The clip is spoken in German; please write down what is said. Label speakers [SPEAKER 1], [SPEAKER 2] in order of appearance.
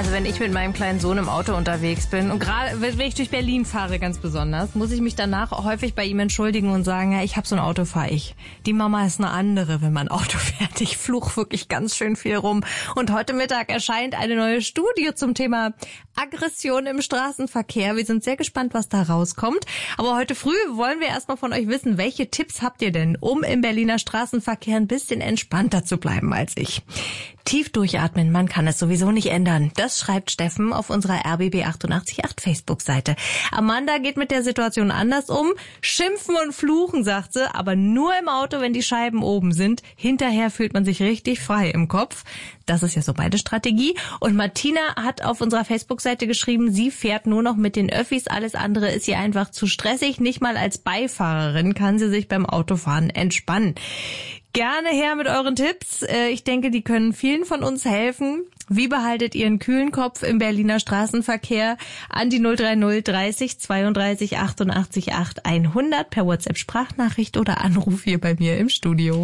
[SPEAKER 1] Also wenn ich mit meinem kleinen Sohn im Auto unterwegs bin und gerade wenn ich durch Berlin fahre ganz besonders, muss ich mich danach häufig bei ihm entschuldigen und sagen, ja, ich habe so ein Auto, fahre ich. Die Mama ist eine andere, wenn man Auto fährt. Ich fluch wirklich ganz schön viel rum. Und heute Mittag erscheint eine neue Studie zum Thema Aggression im Straßenverkehr. Wir sind sehr gespannt, was da rauskommt. Aber heute früh wollen wir erstmal von euch wissen, welche Tipps habt ihr denn, um im Berliner Straßenverkehr ein bisschen entspannter zu bleiben als ich? Tief durchatmen, man kann es sowieso nicht ändern. Das schreibt Steffen auf unserer RBB 888 Facebook-Seite. Amanda geht mit der Situation anders um. Schimpfen und fluchen, sagt sie, aber nur im Auto, wenn die Scheiben oben sind. Hinterher fühlt man sich richtig frei im Kopf. Das ist ja so meine Strategie. Und Martina hat auf unserer Facebook-Seite geschrieben, sie fährt nur noch mit den Öffis. Alles andere ist ihr einfach zu stressig. Nicht mal als Beifahrerin kann sie sich beim Autofahren entspannen. Gerne her mit euren Tipps. Ich denke, die können vielen von uns helfen. Wie behaltet ihr einen kühlen Kopf im Berliner Straßenverkehr? An die 030 30 32 88 8 100 per WhatsApp-Sprachnachricht oder Anruf hier bei mir im Studio.